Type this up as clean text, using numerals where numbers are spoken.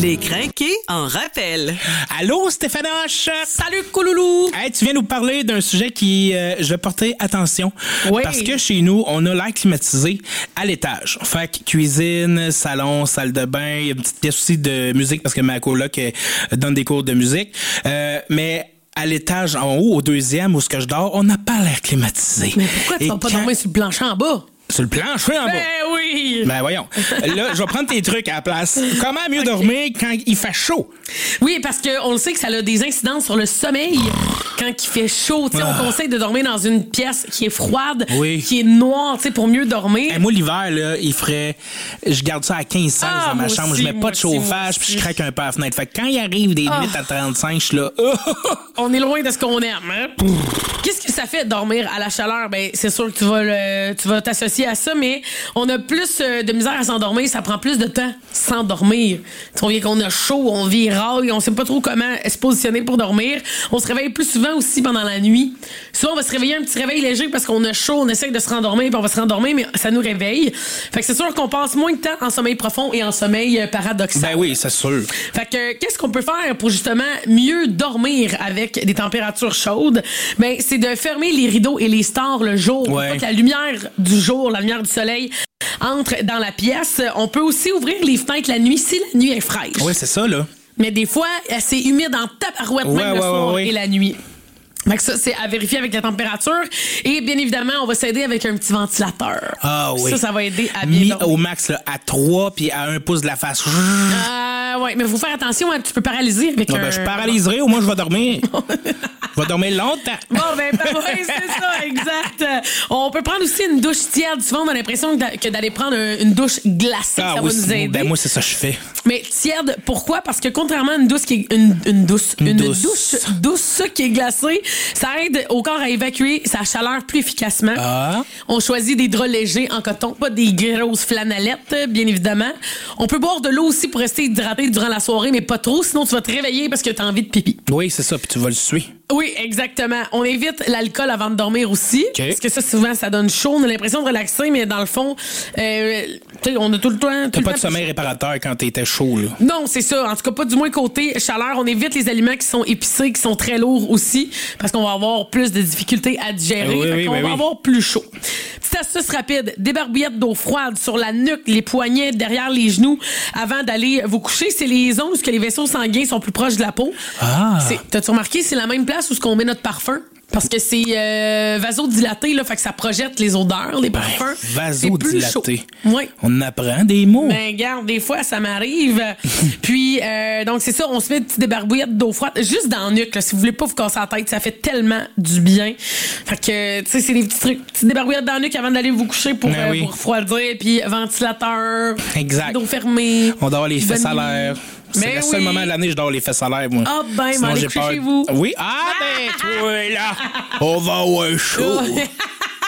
Les crinqués en rappel. Allô, Stéphanoche! Salut, Couloulou! Hey, tu viens nous parler d'un sujet qui je vais porter attention. Oui. Parce que chez nous, on a l'air climatisé à l'étage. Fait que cuisine, salon, salle de bain, il y a une petite pièce aussi de musique parce que ma coloc donne des cours de musique. Mais à l'étage en haut, au deuxième, où ce que je dors, on n'a pas l'air climatisé. Mais pourquoi tu vas pas dormir sur le plancher en bas? Sur le plancher en bas? Ben oui! Ben voyons. Là, je vais prendre tes trucs à la place. Comment mieux dormir quand il fait chaud? Oui, parce qu'on le sait que ça a des incidences sur le sommeil quand il fait chaud. Tu sais, on conseille de dormir dans une pièce qui est froide, Oui. qui est noire, tu sais, pour mieux dormir. Hey, moi, l'hiver, là, il ferait... Je garde ça à 15-16 dans ma moi chambre. aussi, Je mets pas de moi aussi, chauffage, moi puis je aussi. craque un peu à la fenêtre. Fait que quand il arrive des nuits à 35, je suis là... On est loin de ce qu'on aime, hein? Qu'est-ce que ça fait dormir à la chaleur? Ben, c'est sûr que tu vas t'associer à ça, mais on a plus de misère à s'endormir, ça prend plus de temps s'endormir. Tu sais, on vient qu'on a chaud, on vit raille, on sait pas trop comment se positionner pour dormir. On se réveille plus souvent aussi pendant la nuit. Souvent, on va se réveiller un petit réveil léger parce qu'on a chaud, on essaie de se rendormir, puis on va se rendormir, mais ça nous réveille. Fait que c'est sûr qu'on passe moins de temps en sommeil profond et en sommeil paradoxal. Ben oui, c'est sûr. Fait que qu'est-ce qu'on peut faire pour justement mieux dormir avec des températures chaudes? Ben, c'est de fermer les rideaux et les stores le jour. Ouais. Pour pas que la lumière du jour, la lumière du soleil entre dans la pièce. On peut aussi ouvrir les fenêtres la nuit si la nuit est fraîche. Oui, c'est ça, là. Mais des fois, c'est humide en tabarouette même le soir et la nuit. Fait que ça, c'est à vérifier avec la température. Et bien évidemment, on va s'aider avec un petit ventilateur. Ah oui. Ça va aider à bien Mis dormir. au max là, à 3 puis à 1 pouce de la face. Ouais, mais faut faire attention, hein, tu peux paralyser avec un... Ben, je paralyserai, au moins je vais dormir. Je vais dormir longtemps. Bon, ben, oui, c'est ça, exact. On peut prendre aussi une douche tiède. Souvent, on a l'impression que d'aller prendre une douche glacée, ça va nous aider. Ben moi, c'est ça que je fais. Mais tiède, pourquoi? Parce que contrairement à une douche qui est une douche qui est glacée, ça aide au corps à évacuer sa chaleur plus efficacement. Ah. On choisit des draps légers en coton, pas des grosses flanellettes, bien évidemment. On peut boire de l'eau aussi pour rester hydraté durant la soirée, mais pas trop, sinon tu vas te réveiller parce que tu as envie de pipi. Oui, c'est ça, puis tu vas le suer. Oui, exactement. On évite l'alcool avant de dormir aussi. Okay. Parce que ça, souvent, ça donne chaud. On a l'impression de relaxer, mais dans le fond, tu sais, on a tout le temps... T'as pas de sommeil réparateur quand t'étais chaud, là. Non, c'est ça. En tout cas, pas du moins côté chaleur. On évite les aliments qui sont épicés, qui sont très lourds aussi, parce qu'on va avoir plus de difficultés à digérer. Oui, on va avoir plus chaud. Petite astuce rapide. Des barbouillettes d'eau froide sur la nuque, les poignets, derrière les genoux, avant d'aller vous coucher. C'est les zones où les vaisseaux sanguins sont plus proches de la peau. Ah. T'as-tu remarqué, c'est la même place où on met notre parfum? Parce que c'est vasodilaté, là, fait que ça projette les odeurs, les parfums. Vasodilaté. Oui. On apprend des mots. Ben, regarde, des fois, ça m'arrive. Puis, donc, c'est ça, on se met des petites barbouillettes d'eau froide, juste dans le nuque, là, si vous voulez pas vous casser la tête, ça fait tellement du bien. Fait que, tu sais, c'est des petits trucs, petites barbouillettes dans le nuque avant d'aller vous coucher pour refroidir, puis ventilateur, Exact. dos fermé. On dort les fesses à Bonne l'air. nuit. C'est Mais le seul oui. moment de l'année que je dors les fesses à l'air, moi. Ah ben, Sinon, allez j'ai coucher peur. chez vous. Oui. Ah ben, toi, là, on va avoir chaud.